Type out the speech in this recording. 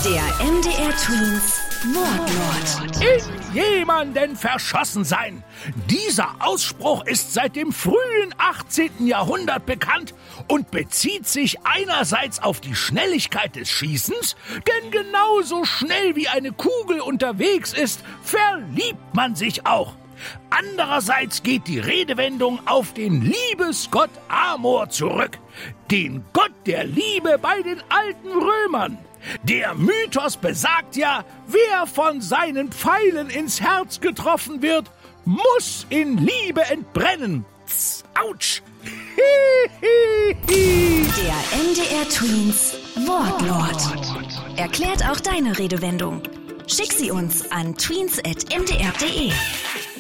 Der MDR Twins Wortlaut. In jemanden verschossen sein. Dieser Ausspruch ist seit dem frühen 18. Jahrhundert bekannt und bezieht sich einerseits auf die Schnelligkeit des Schießens, denn genauso schnell wie eine Kugel unterwegs ist, verliebt man sich auch. Andererseits geht die Redewendung auf den Liebesgott Amor zurück, den Gott der Liebe bei den alten Römern. Der Mythos besagt ja, wer von seinen Pfeilen ins Herz getroffen wird, muss in Liebe entbrennen. Autsch! Der MDR Twins Wortlaut. Erklärt auch deine Redewendung. Schick sie uns an tweens@mdr.de.